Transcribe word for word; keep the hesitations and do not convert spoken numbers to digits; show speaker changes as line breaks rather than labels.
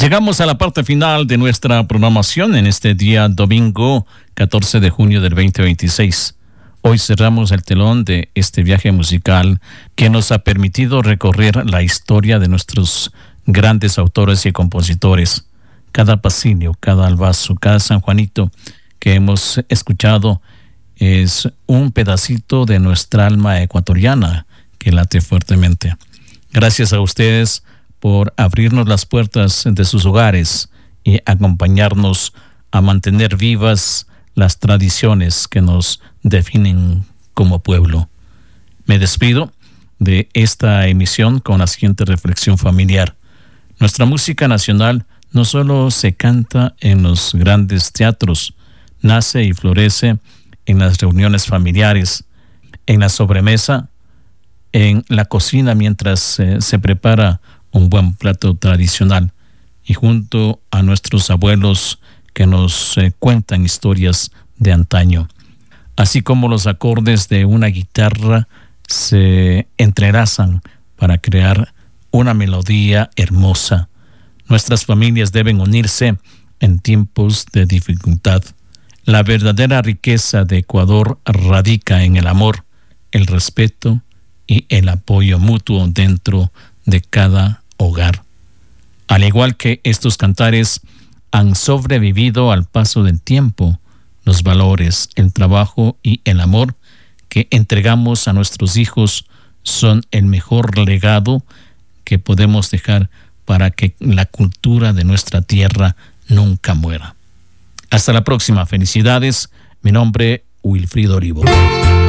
Llegamos a la parte final de nuestra programación en este día domingo catorce de junio del veinte veintiséis. Hoy cerramos el telón de este viaje musical que nos ha permitido recorrer la historia de nuestros grandes autores y compositores. Cada pasillo, cada albazo, cada San Juanito que hemos escuchado es un pedacito de nuestra alma ecuatoriana que late fuertemente. Gracias a ustedes por abrirnos las puertas de sus hogares y acompañarnos a mantener vivas las tradiciones que nos definen como pueblo. Me despido de esta emisión con la siguiente reflexión familiar. Nuestra música nacional no solo se canta en los grandes teatros, nace y florece en las reuniones familiares, en la sobremesa, en la cocina mientras eh, se prepara un buen plato tradicional y junto a nuestros abuelos que nos eh, cuentan historias de antaño. Así como los acordes de una guitarra se entrelazan para crear una melodía hermosa. Nuestras familias deben unirse en tiempos de dificultad. La verdadera riqueza de Ecuador radica en el amor, el respeto y el apoyo mutuo dentro de cada hogar. Al igual que estos cantares han sobrevivido al paso del tiempo, los valores, el trabajo y el amor que entregamos a nuestros hijos son el mejor legado que podemos dejar para que la cultura de nuestra tierra nunca muera. Hasta la próxima. Felicidades. Mi nombre, Wilfrido Olivo.